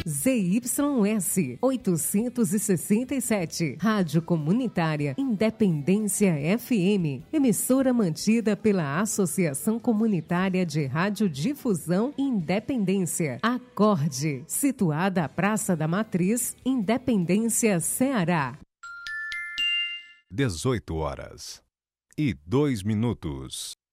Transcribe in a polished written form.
ZYS 867, Rádio Comunitária Independência FM, emissora mantida pela Associação Comunitária de Radiodifusão Independência, Acorde, situada à Praça da Matriz, Independência, Ceará. 18h02.